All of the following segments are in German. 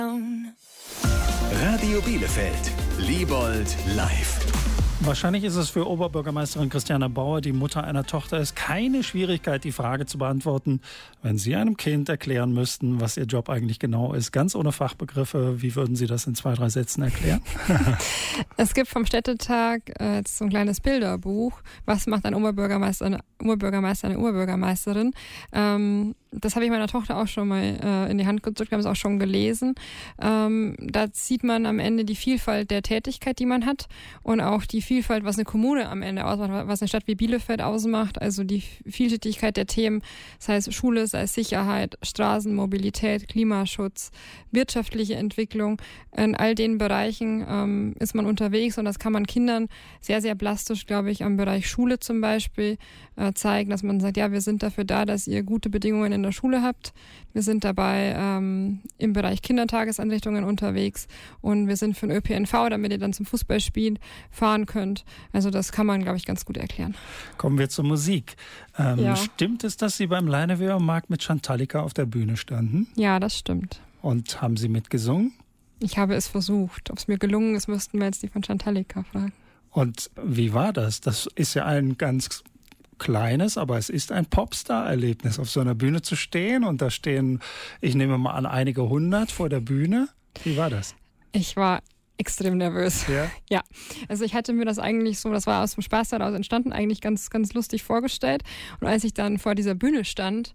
Radio Bielefeld, Liebold live. Wahrscheinlich ist es für Oberbürgermeisterin Christiane Bauer, die Mutter einer Tochter ist, keine Schwierigkeit, die Frage zu beantworten, wenn Sie einem Kind erklären müssten, was Ihr Job eigentlich genau ist. Ganz ohne Fachbegriffe, wie würden Sie das in 2, 3 Sätzen erklären? Es gibt vom Städtetag jetzt so ein kleines Bilderbuch. Was macht ein Oberbürgermeister, eine Oberbürgermeisterin? Das habe ich meiner Tochter auch schon mal in die Hand gedrückt, wir haben es auch schon gelesen. Da sieht man am Ende die Vielfalt der Tätigkeit, die man hat und auch die Vielfalt, was eine Kommune am Ende ausmacht, was eine Stadt wie Bielefeld ausmacht, also die Vielschichtigkeit der Themen, sei es Schule, sei es Sicherheit, Straßen, Mobilität, Klimaschutz, wirtschaftliche Entwicklung. In all den Bereichen ist man unterwegs und das kann man Kindern sehr, sehr plastisch, glaube ich, am Bereich Schule zum Beispiel zeigen, dass man sagt, ja, wir sind dafür da, dass ihr gute Bedingungen in der Schule habt. Wir sind dabei im Bereich Kindertageseinrichtungen unterwegs und wir sind für den ÖPNV, damit ihr dann zum Fußballspiel fahren könnt. Also das kann man, glaube ich, ganz gut erklären. Kommen wir zur Musik. Ja. Stimmt es, dass Sie beim Leinewebermarkt mit Chantalika auf der Bühne standen? Ja, das stimmt. Und haben Sie mitgesungen? Ich habe es versucht. Ob es mir gelungen ist, müssten wir jetzt die von Chantalika fragen. Und wie war das? Das ist ja ein ganz kleines, aber es ist ein Popstar-Erlebnis, auf so einer Bühne zu stehen. Und da stehen, ich nehme mal an, einige 100 vor der Bühne. Wie war das? Ich war extrem nervös. Ja? Ja, also ich hatte mir das eigentlich so, das war aus dem Spaß daraus entstanden, eigentlich ganz, ganz lustig vorgestellt. Und als ich dann vor dieser Bühne stand,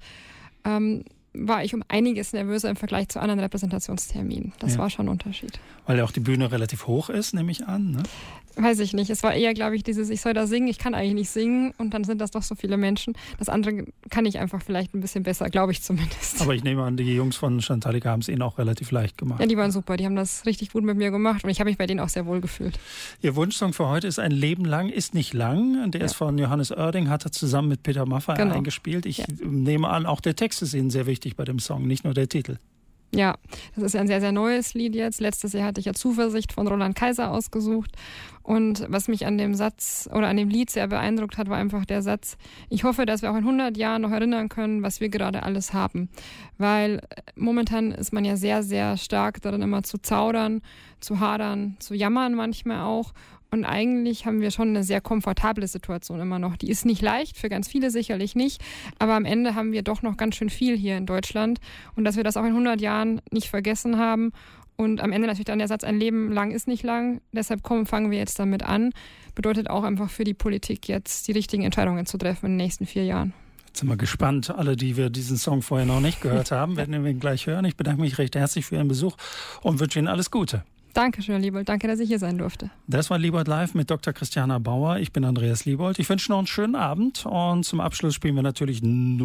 war ich um einiges nervöser im Vergleich zu anderen Repräsentationsterminen. Das war schon ein Unterschied. Weil ja auch die Bühne relativ hoch ist, nehme ich an, ne? Weiß ich nicht. Es war eher, glaube ich, dieses, ich soll da singen, ich kann eigentlich nicht singen und dann sind das doch so viele Menschen. Das andere kann ich einfach vielleicht ein bisschen besser, glaube ich zumindest. Aber ich nehme an, die Jungs von Chantalika haben es Ihnen auch relativ leicht gemacht. Ja, die waren super. Die haben das richtig gut mit mir gemacht und ich habe mich bei denen auch sehr wohl gefühlt. Ihr Wunschsong für heute ist Ein Leben lang ist nicht lang. Der ist von Johannes Oerding, hat er zusammen mit Peter Maffay eingespielt. Ich nehme an, auch der Text ist Ihnen sehr wichtig bei dem Song, nicht nur der Titel. Ja, das ist ja ein sehr, sehr neues Lied jetzt. Letztes Jahr hatte ich ja Zuversicht von Roland Kaiser ausgesucht. Und was mich an dem Satz oder an dem Lied sehr beeindruckt hat, war einfach der Satz, ich hoffe, dass wir auch in 100 Jahren noch erinnern können, was wir gerade alles haben. Weil momentan ist man ja sehr, sehr stark darin, immer zu zaudern, zu hadern, zu jammern manchmal auch. Und eigentlich haben wir schon eine sehr komfortable Situation immer noch. Die ist nicht leicht, für ganz viele sicherlich nicht. Aber am Ende haben wir doch noch ganz schön viel hier in Deutschland. Und dass wir das auch in 100 Jahren nicht vergessen haben. Und am Ende natürlich dann der Satz, ein Leben lang ist nicht lang. Deshalb fangen wir jetzt damit an. Bedeutet auch einfach für die Politik jetzt die richtigen Entscheidungen zu treffen in den nächsten 4 Jahren. Jetzt sind wir gespannt. Alle, die wir diesen Song vorher noch nicht gehört haben, werden wir ihn gleich hören. Ich bedanke mich recht herzlich für Ihren Besuch und wünsche Ihnen alles Gute. Dankeschön, Herr Liebold. Danke, dass ich hier sein durfte. Das war Liebold Live mit Dr. Christiane Bauer. Ich bin Andreas Liebold. Ich wünsche noch einen schönen Abend. Und zum Abschluss spielen wir natürlich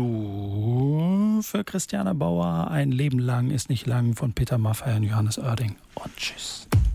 nur für Christiane Bauer Ein Leben lang ist nicht lang von Peter Maffay und Johannes Oerding. Und tschüss.